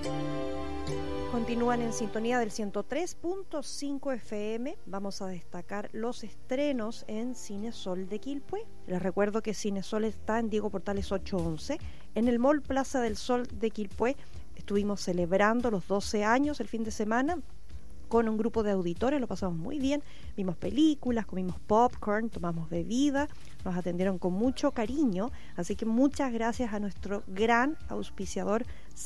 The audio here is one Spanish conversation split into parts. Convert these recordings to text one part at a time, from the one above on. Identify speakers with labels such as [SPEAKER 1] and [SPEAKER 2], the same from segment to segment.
[SPEAKER 1] Continúan en sintonía del 103.5 FM. Vamos a destacar los estrenos en Cinesol de Quilpué. Les recuerdo que Cinesol está en Diego Portales 811. En el Mall Plaza del Sol de Quilpué estuvimos celebrando los 12 años el fin de semana con un grupo de auditores, lo pasamos muy bien, vimos películas, comimos popcorn, tomamos bebida, nos atendieron con mucho cariño, así que muchas gracias a nuestro gran auspiciador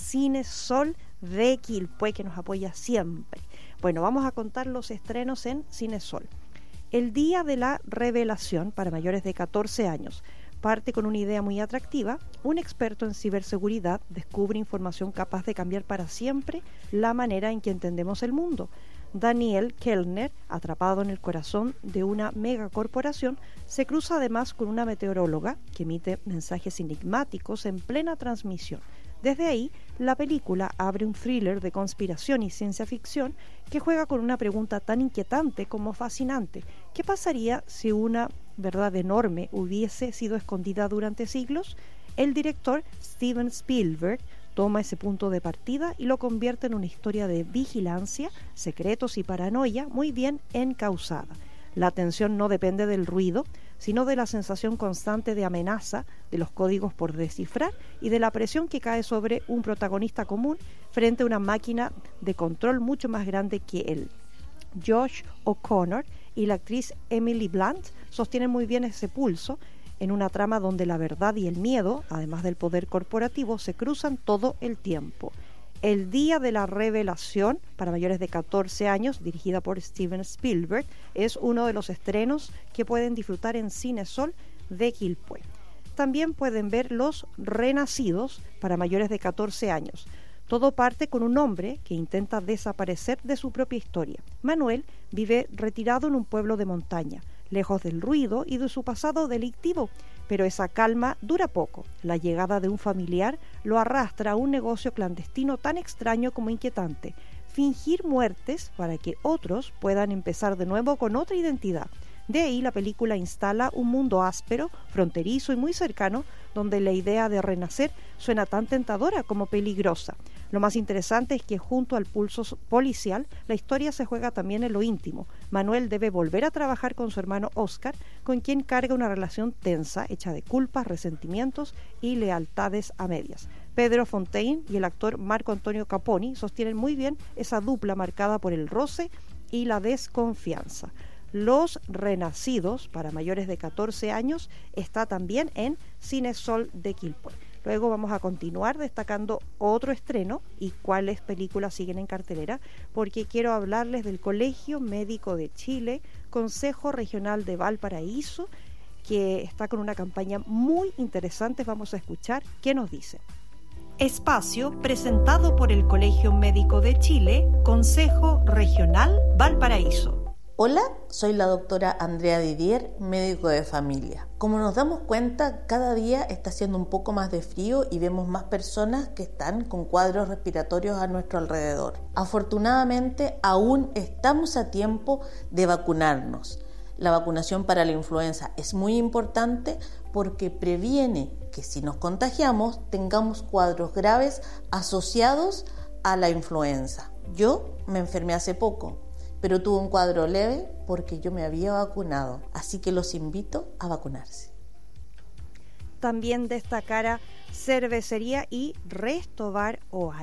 [SPEAKER 1] Cinesol de Quilpué, que nos apoya siempre. Bueno, vamos a contar los estrenos en Cinesol. El Día de la Revelación para mayores de 14 años. Parte con una idea muy atractiva. Un experto en ciberseguridad descubre información capaz de cambiar para siempre la manera en que entendemos el mundo. Daniel Kellner, atrapado en el corazón de una megacorporación, se cruza además con una meteoróloga que emite mensajes enigmáticos en plena transmisión. Desde ahí, la película abre un thriller de conspiración y ciencia ficción que juega con una pregunta tan inquietante como fascinante. ¿Qué pasaría si una verdad enorme hubiese sido escondida durante siglos? El director Steven Spielberg toma ese punto de partida y lo convierte en una historia de vigilancia, secretos y paranoia muy bien encauzada. La tensión no depende del ruido, sino de la sensación constante de amenaza, de los códigos por descifrar y de la presión que cae sobre un protagonista común frente a una máquina de control mucho más grande que él. Josh O'Connor y la actriz Emily Blunt sostienen muy bien ese pulso en una trama donde la verdad y el miedo, además del poder corporativo, se cruzan todo el tiempo. El Día de la Revelación, para mayores de 14 años, dirigida por Steven Spielberg, es uno de los estrenos que pueden disfrutar en Cinesol de Quilpué. También pueden ver Los Renacidos, para mayores de 14 años. Todo parte con un hombre que intenta desaparecer de su propia historia. Manuel vive retirado en un pueblo de montaña, lejos del ruido y de su pasado delictivo, pero esa calma dura poco. La llegada de un familiar lo arrastra a un negocio clandestino tan extraño como inquietante: fingir muertes para que otros puedan empezar de nuevo con otra identidad. De ahí la película instala un mundo áspero, fronterizo y muy cercano, donde la idea de renacer suena tan tentadora como peligrosa. Lo más interesante es que junto al pulso policial, la historia se juega también en lo íntimo. Manuel debe volver a trabajar con su hermano Oscar, con quien carga una relación tensa, hecha de culpas, resentimientos y lealtades a medias. Pedro Fontaine y el actor Marco Antonio Caponi sostienen muy bien esa dupla marcada por el roce y la desconfianza. Los Renacidos, para mayores de 14 años, está también en Cinesol de Quilpué. Luego vamos a continuar destacando otro estreno y cuáles películas siguen en cartelera, porque quiero hablarles del Colegio Médico de Chile, Consejo Regional de Valparaíso, que está con una campaña muy interesante. Vamos a escuchar qué nos dice. Espacio presentado por el Colegio Médico de Chile, Consejo Regional Valparaíso.
[SPEAKER 2] Hola, soy la doctora Andrea Didier, médico de familia. Como nos damos cuenta, cada día está haciendo un poco más de frío y vemos más personas que están con cuadros respiratorios a nuestro alrededor. Afortunadamente, aún estamos a tiempo de vacunarnos. La vacunación para la influenza es muy importante porque previene que si nos contagiamos tengamos cuadros graves asociados a la influenza. Yo me enfermé hace poco, pero tuve un cuadro leve porque yo me había vacunado, así que los invito a vacunarse.
[SPEAKER 1] También destacará Cervecería y Resto Bar Oasis.